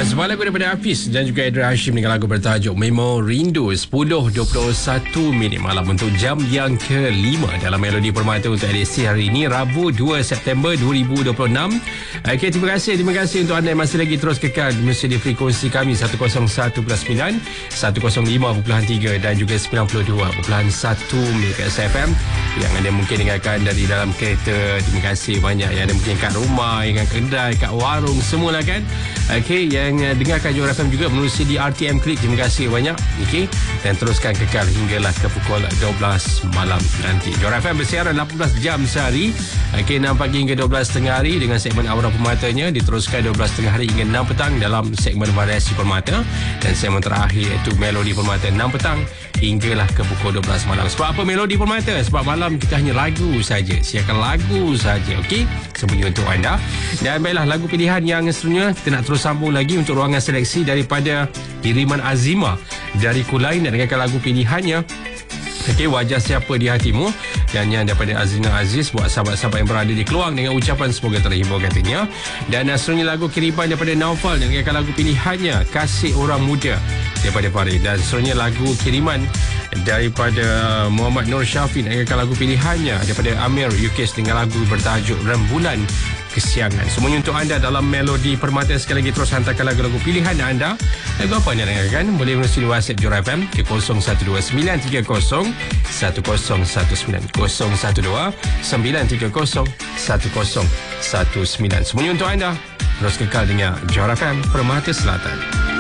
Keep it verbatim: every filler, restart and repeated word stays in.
Sebuah lagu daripada Hafiz dan juga Edra Hashim dengan lagu bertajuk Memo Rindu. Sepuluh dua puluh satu minit malam untuk jam yang kelima dalam Melodi Permata untuk edisi hari ini, Rabu dua September dua ribu dua puluh enam. Okay, terima kasih Terima kasih untuk anda yang masih lagi terus kekal mesti di frekuensi kami seratus satu perpuluhan sembilan, seratus lima perpuluhan tiga dan juga sembilan puluh dua perpuluhan satu MHz F M yang anda mungkin dengarkan dari dalam kereta. Terima kasih banyak yang anda mungkin kat rumah, yang kat kedai, kat warung, semualah kan. Okey, yang uh, dengarkan Johor F M juga melalui C D R T M Klik, terima kasih banyak. Okey, dan teruskan kekal hinggalah ke pukul dua belas malam nanti. Johor F M bersiaran lapan belas jam sehari. Okey, enam pagi hingga dua belas tengah hari dengan segmen Aura Permatanya, diteruskan dua belas tengah hari hingga enam petang dalam segmen Variasi Permata, dan segmen terakhir iaitu Melodi Permata enam petang hinggalah ke pukul dua belas malam. Sebab apa Melodi Permata? Sebab malam kita hanya lagu saja, siarkan lagu saja. Okey, semuanya untuk anda. Dan baiklah, lagu pilihan yang seterusnya kita nak terus sambung lagi untuk ruangan seleksi daripada kiriman Azima dari Kulai. Nak dengarkan lagu pilihannya, okey, Wajah Siapa di Hatimu, dan yang daripada Azina Aziz buat sahabat-sahabat yang berada di Keluang dengan ucapan semoga terhibur katanya. Dan seterusnya lagu kiriman daripada Naufal, dan dengarkan lagu pilihannya Kasih Orang Muda daripada Farid. Dan seterusnya lagu kiriman daripada Muhammad Nur Syafiq, dan dengarkan lagu pilihannya daripada Amir Yukis dengan lagu bertajuk Rembulan Kesiangan. Semuanya untuk anda dalam Melodi Permata. Sekali lagi terus hantarkan lagu-lagu pilihan anda. Lagu apa anda dengarkan boleh melalui WhatsApp Johor F M ke kosong satu dua sembilan tiga kosong satu kosong satu sembilan, kosong satu dua sembilan tiga kosong satu kosong satu sembilan. Semuanya untuk anda. Terus kekal dengan Johor F M Permata Selatan.